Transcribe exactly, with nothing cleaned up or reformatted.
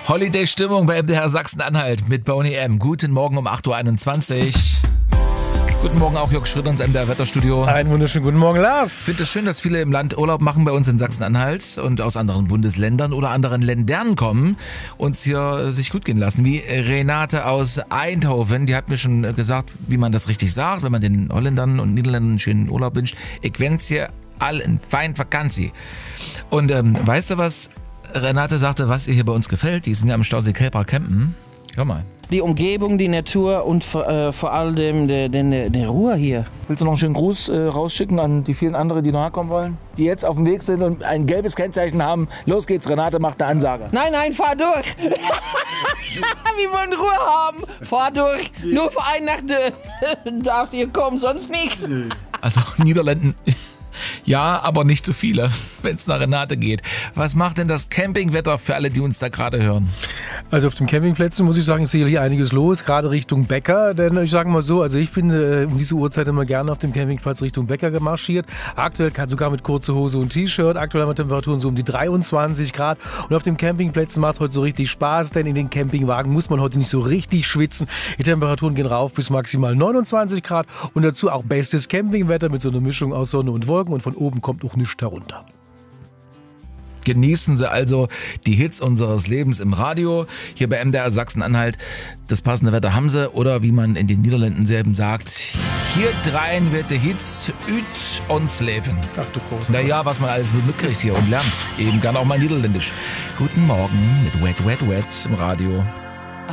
Holiday-Stimmung bei M D R Sachsen-Anhalt mit Boney M. Guten Morgen um acht Uhr einundzwanzig. Guten Morgen auch Jörg Schritt ins M D R Wetterstudio. Einen wunderschönen guten Morgen, Lars. Ich finde es schön, dass viele im Land Urlaub machen bei uns in Sachsen-Anhalt und aus anderen Bundesländern oder anderen Ländern kommen, uns hier sich gut gehen lassen. Wie Renate aus Eindhoven, die hat mir schon gesagt, wie man das richtig sagt, wenn man den Holländern und Niederländern einen schönen Urlaub wünscht. Ich wünsche hier allen fein Vakantie. Und ähm, weißt du was? Renate sagte, was ihr hier bei uns gefällt. Die sind ja am Stausee Kelper campen. Hör mal. Die Umgebung, die Natur und äh, vor allem die, die, die Ruhe hier. Willst du noch einen schönen Gruß äh, rausschicken an die vielen anderen, die noch kommen wollen? Die jetzt auf dem Weg sind und ein gelbes Kennzeichen haben. Los geht's, Renate macht eine Ansage. Nein, nein, fahr durch. Wir wollen Ruhe haben. Fahr durch. Nur für eine Nacht äh, darf ihr kommen, sonst nicht. Also Niederlanden... Ja, aber nicht zu viele, wenn es nach Renate geht. Was macht denn das Campingwetter für alle, die uns da gerade hören? Also auf den Campingplätzen muss ich sagen, ist hier einiges los, gerade Richtung Bäcker. Denn ich sage mal so, also ich bin äh, um diese Uhrzeit immer gerne auf dem Campingplatz Richtung Bäcker gemarschiert. Aktuell kann sogar mit kurzer Hose und T-Shirt. Aktuell haben wir Temperaturen so um die dreiundzwanzig Grad. Und auf den Campingplätzen macht es heute so richtig Spaß, denn in den Campingwagen muss man heute nicht so richtig schwitzen. Die Temperaturen gehen rauf bis maximal neunundzwanzig Grad und dazu auch bestes Campingwetter mit so einer Mischung aus Sonne und Wolken und von oben kommt auch nichts herunter. Genießen Sie also die Hits unseres Lebens im Radio. Hier bei M D R Sachsen-Anhalt. Das passende Wetter haben Sie. Oder wie man in den Niederlanden selben sagt, hier dreien wird der Hits üt ons Leben. Ach du groß. Naja, was man alles mitkriegt hier und lernt. Eben gerne auch mal Niederländisch. Guten Morgen mit Wet, Wet, Wet im Radio.